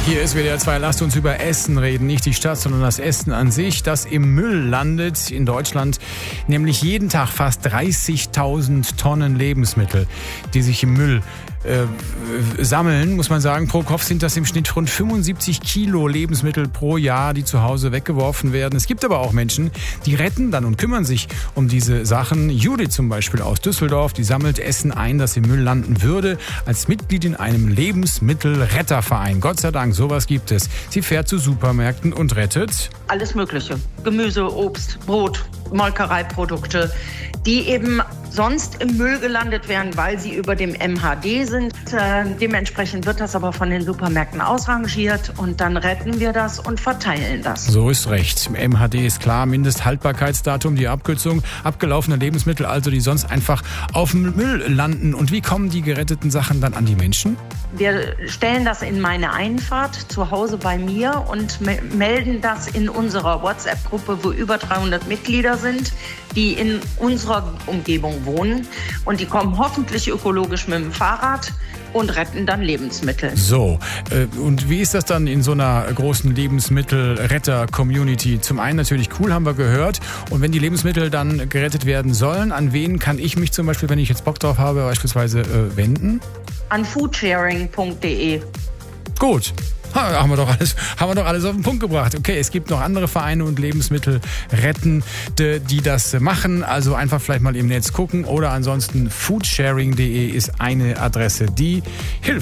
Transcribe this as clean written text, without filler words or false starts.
Hier ist WDR 2. Lasst uns über Essen reden. Nicht die Stadt, sondern das Essen an sich, das im Müll landet in Deutschland. Nämlich jeden Tag fast 30.000 Tonnen Lebensmittel, die sich im Müll sammeln, muss man sagen. Pro Kopf sind das im Schnitt rund 75 Kilo Lebensmittel pro Jahr, die zu Hause weggeworfen werden. Es gibt aber auch Menschen, die retten dann und kümmern sich um diese Sachen. Judith zum Beispiel aus Düsseldorf, die sammelt Essen ein, das im Müll landen würde, als Mitglied in einem Lebensmittelretterverein. Gott sei Dank, sowas gibt es. Sie fährt zu Supermärkten und rettet alles Mögliche. Gemüse, Obst, Brot, Molkereiprodukte, die eben sonst im Müll gelandet werden, weil sie über dem MHD sind. Dementsprechend wird das aber von den Supermärkten ausrangiert und dann retten wir das und verteilen das. So ist recht. MHD ist klar, Mindesthaltbarkeitsdatum, die Abkürzung, abgelaufene Lebensmittel, also die sonst einfach auf dem Müll landen. Und wie kommen die geretteten Sachen dann an die Menschen? Wir stellen das in meine Einfahrt zu Hause bei mir und melden das in unserer WhatsApp-Gruppe, wo über 300 Mitglieder sind, die in unserer Umgebung wohnen. Und die kommen hoffentlich ökologisch mit dem Fahrrad und retten dann Lebensmittel. So, und wie ist das dann in so einer großen Lebensmittelretter-Community? Zum einen natürlich cool, haben wir gehört. Und wenn die Lebensmittel dann gerettet werden sollen, an wen kann ich mich zum Beispiel, wenn ich jetzt Bock drauf habe, beispielsweise wenden? An foodsharing.de. Gut. Haben wir doch alles auf den Punkt gebracht. Okay, es gibt noch andere Vereine und Lebensmittelrettende, die das machen. Also einfach vielleicht mal im Netz gucken oder ansonsten foodsharing.de ist eine Adresse, die hilft.